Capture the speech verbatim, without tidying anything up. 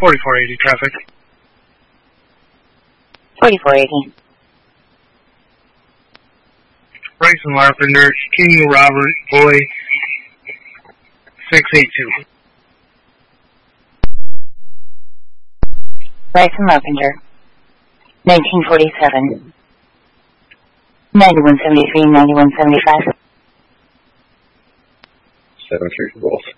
forty-four eighty traffic. forty-four eighty. Bryson Larpenter, King Robert Boy, six eight two. Bryson Larpenter, nineteen forty-seven. ninety-one seventy-three, ninety-one seventy-five. seven three Wolf.